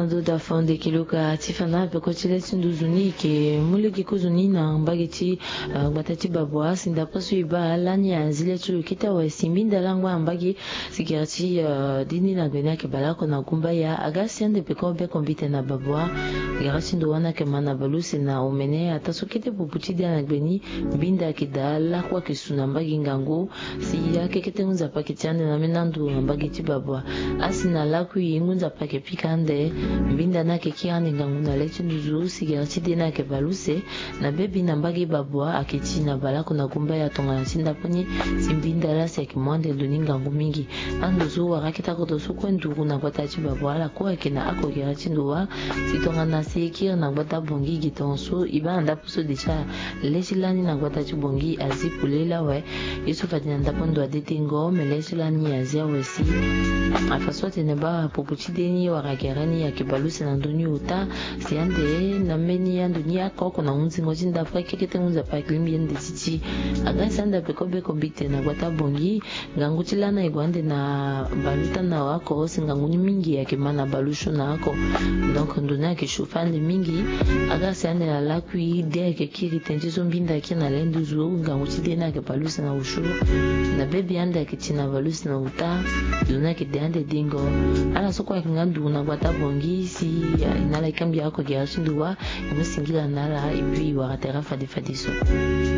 Fernando da Fonde Kiluka Tifana Pekotile Sinduzuni ke muliki kuzuni na mbageti batati babwa sinda pasu iba alani azile tu kita wa simbinda langwa ambagi sikirati dini na gwenya ke balako na kumba ya agasiande pekobe kombite na babwa garasi ndo wana ke mana balusi na umene atasukite puputi dia na gweni binda kidala kwa kisuna mbagi ngango si ya kekete unza pakitiande na menandu mbageti babwa asina laku yingunza pake pikande binda na kekiane ngangu na lechi nduzu sigarati dina ke baluse na bebi na mbagi babwa akiti na balako na kumba ya tonga sinda poni simbinda la seki mwande duni ngangu mingi anduzu warakita kotosu kwendu na batati babwa la kwa kena ako garati nduwa sitonga na sekir na bata bongi gitonso iba anda puso decha lechi lani na batati bongi azipulela we yesu fatina ndapondo adetengo melechi lani azia wesi afaswate neba popuchi deni wakagerani ya kibalusi na ndoni uta siande na meni ya ndoni ya koko na unzi ngozi ndafra kekete unza pa klimbi yende titi agasi anda pekobe kombite na gwata bongi nganguchi lana igwande na baluta na wako osi nganguni mingi ya kemana balushu na wako donc ndoni ya kishufande mingi agasi ande la lakui de ke kiri tenjizo mbinda kina lendu zu nganguchi deni ya kibalusi na ushu na bebi anda kitina balusi na uta ndoni ya kide dingo ala sokwa kingandu na gwata bongi si inala ikambi yako gya shinduwa imusingila nala ipi wa terafa de fadiso